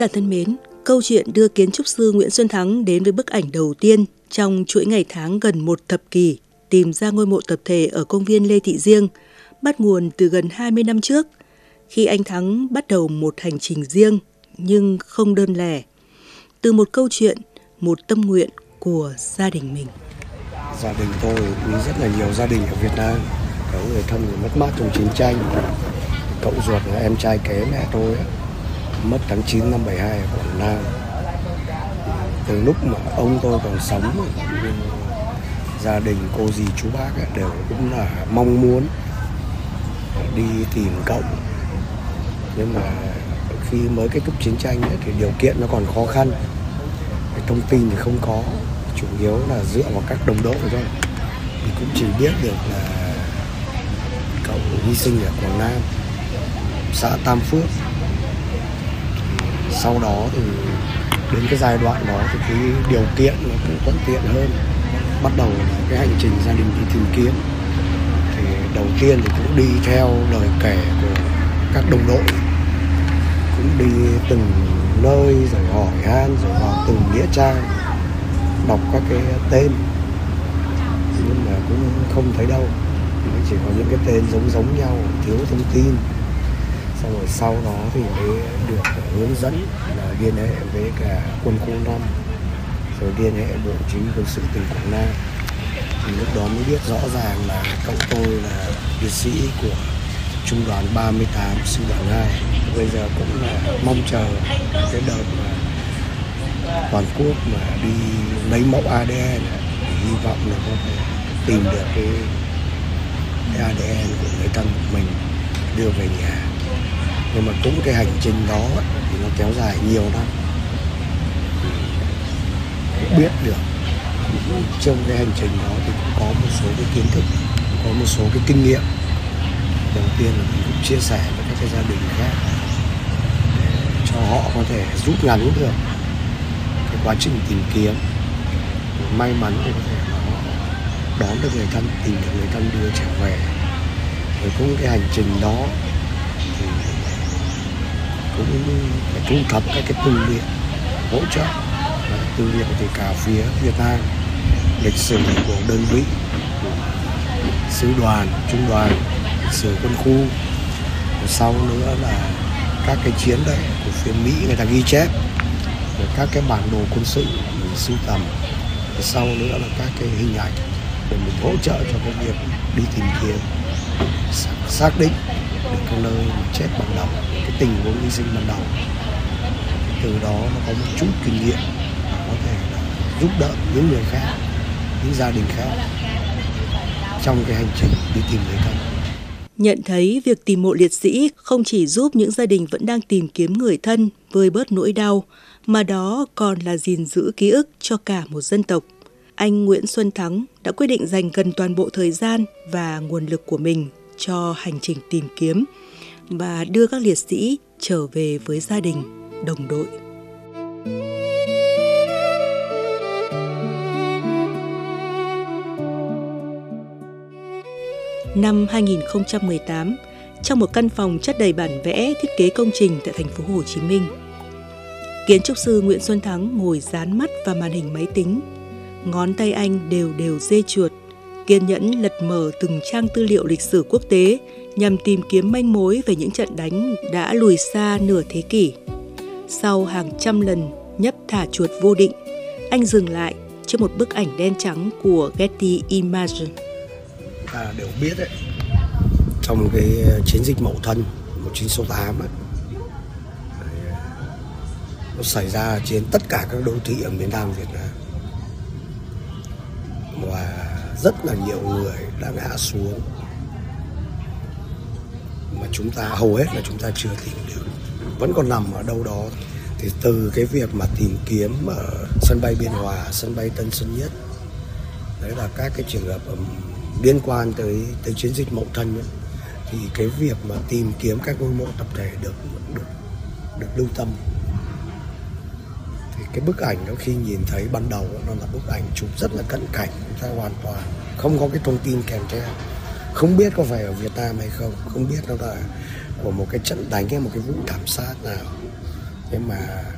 Bạn thân mến, câu chuyện đưa kiến trúc sư Nguyễn Xuân Thắng đến với bức ảnh đầu tiên trong chuỗi ngày tháng gần một thập kỷ tìm ra ngôi mộ tập thể ở công viên Lê Thị Riêng bắt nguồn từ gần 20 năm trước, khi anh Thắng bắt đầu một hành trình riêng nhưng không đơn lẻ, từ một câu chuyện, một tâm nguyện của gia đình mình. Gia đình tôi như rất là nhiều gia đình ở Việt Nam có người thân mất mát trong chiến tranh. Cậu ruột là em trai kế mẹ tôi mất tháng 9 năm 72 ở Quảng Nam. Từ lúc mà ông tôi còn sống, gia đình cô dì chú bác đều cũng là mong muốn đi tìm cậu. Nhưng mà khi mới kết thúc chiến tranh thì điều kiện nó còn khó khăn, thông tin thì không có, chủ yếu là dựa vào các đồng đội thôi. Thì cũng chỉ biết được là cậu hy sinh ở Quảng Nam, xã Tam Phước. Sau đó thì đến cái giai đoạn đó thì cái điều kiện nó cũng thuận tiện hơn, bắt đầu là cái hành trình gia đình đi tìm kiếm. Thì đầu tiên thì cũng đi theo lời kể của các đồng đội, cũng đi từng nơi rồi hỏi han, rồi vào từng nghĩa trang đọc các cái tên, nhưng mà cũng không thấy đâu, chỉ có những cái tên giống nhau, thiếu thông tin. Xong rồi sau đó thì mới được hướng dẫn là liên hệ với cả quân khu 5, rồi liên hệ bộ chỉ huy quân sự tỉnh Quảng Nam. Thì lúc đó mới biết rõ ràng là cậu tôi là liệt sĩ của trung đoàn 38 sư đoàn 2. Bây giờ cũng là mong chờ cái đợt mà toàn quốc mà đi lấy mẫu ADN, hy vọng là có thể tìm được cái ADN của người thân của mình đưa về nhà. Nhưng mà cũng cái hành trình đó thì nó kéo dài nhiều năm, cũng biết được trong cái hành trình đó thì cũng có một số cái kiến thức, có một số cái kinh nghiệm. Đầu tiên là mình cũng chia sẻ với các cái gia đình khác để cho họ có thể rút ngắn được cái quá trình tìm kiếm. May mắn thì có thể là họ đón được người thân, tìm được người thân đưa trở về. Rồi cũng cái hành trình đó thì cũng phải thu thập các cái tư liệu hỗ trợ. Tư liệu thì cả phía Việt Nam, lịch sử của đơn vị, sư đoàn, trung đoàn, lịch sử quân khu. Rồi sau nữa là các cái chiến lược của phía Mỹ người ta ghi chép, rồi các cái bản đồ quân sự mình sưu tầm. Rồi sau nữa là các cái hình ảnh để mình hỗ trợ cho cái việc đi tìm kiếm, xác định được cái nơi mà chết ban đầu, cái tình huống hy sinh ban đầu. Từ đó nó có một chút kinh nghiệm có thể là giúp đỡ những người khác, những gia đình khác trong cái hành trình đi tìm người thân. Nhận thấy việc tìm mộ liệt sĩ không chỉ giúp những gia đình vẫn đang tìm kiếm người thân vơi bớt nỗi đau, mà đó còn là gìn giữ ký ức cho cả một dân tộc. Anh Nguyễn Xuân Thắng đã quyết định dành gần toàn bộ thời gian và nguồn lực của mình cho hành trình tìm kiếm và đưa các liệt sĩ trở về với gia đình, đồng đội. Năm 2018, trong một căn phòng chất đầy bản vẽ thiết kế công trình tại thành phố Hồ Chí Minh, kiến trúc sư Nguyễn Xuân Thắng ngồi dán mắt vào màn hình máy tính. Ngón tay anh đều đều giê chuột, kiên nhẫn lật mở từng trang tư liệu lịch sử quốc tế nhằm tìm kiếm manh mối về những trận đánh đã lùi xa nửa thế kỷ. Sau hàng trăm lần nhấp thả chuột vô định, anh dừng lại trước một bức ảnh đen trắng của Getty Images. Ta đều biết đấy, trong cái chiến dịch Mậu Thân 1968 ấy, nó xảy ra trên tất cả các đô thị ở miền Nam Việt Nam, và rất là nhiều người đã ngã xuống mà chúng ta hầu hết là chúng ta chưa tìm được, vẫn còn nằm ở đâu đó. Thì từ cái việc mà tìm kiếm ở sân bay Biên Hòa, sân bay Tân Sơn Nhất, đấy là các cái trường hợp liên quan tới chiến dịch Mậu Thân ấy, thì cái việc mà tìm kiếm các ngôi mộ tập thể được lưu tâm. Thì cái bức ảnh đó khi nhìn thấy ban đầu nó là bức ảnh chụp rất là cận cảnh, chúng ta hoàn toàn không có cái thông tin kèm theo, không biết có phải ở Việt Nam hay không, không biết nó là của một cái trận đánh hay một cái vụ thảm sát nào. Nhưng mà